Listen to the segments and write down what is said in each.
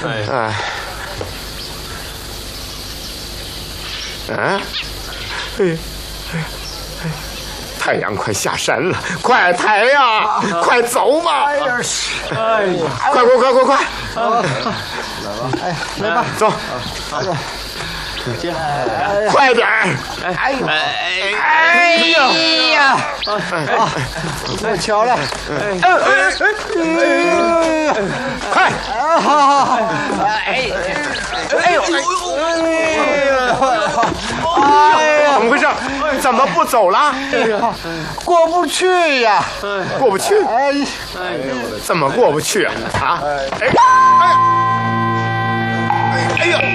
太阳快下山了，快抬呀，快走吧！ 哎呀， 快！ 来吧， 走，快点儿！ 哎呀，太巧了！ 快！怎么回事？怎么不走了？ 过不去呀！ 过不去？怎么过不去啊？哎呀！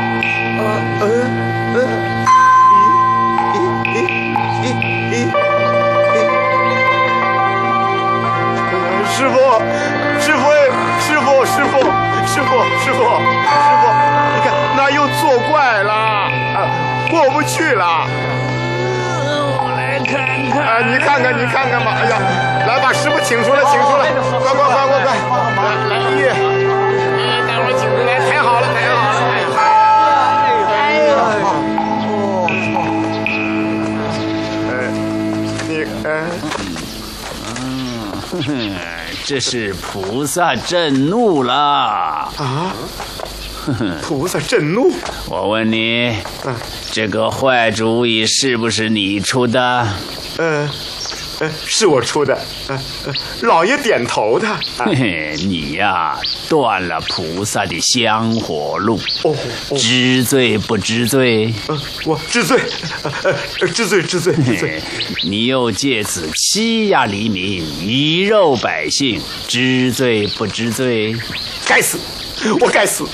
师傅，你看那又作怪了，过不去了。 我来看看。 你看看吧。哎呀，来把师傅请出来，快！来，待会儿请出来，抬好了。 这是菩萨震怒了啊！菩萨震怒？ 我问你，这个坏主意是不是你出的？ 是我出的。老爷点头的。 嘿嘿，你呀，断了菩萨的香火路。知罪不知罪？ 我知罪。知罪。 你又借此欺压黎民，鱼肉百姓，知罪不知罪？ 该死！我该死！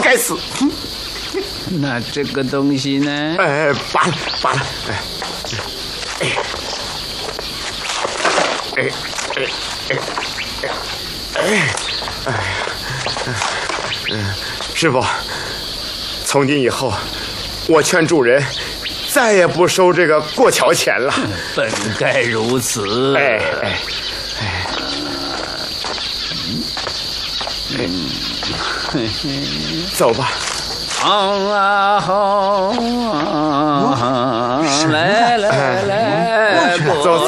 那这个东西呢？ 拔了！师傅，从今以后，我劝主人再也不收这个过桥钱了。 本该如此。 走吧。 来， 走，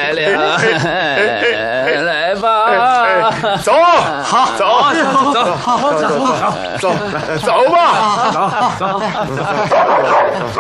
来吧， 走，好，走吧。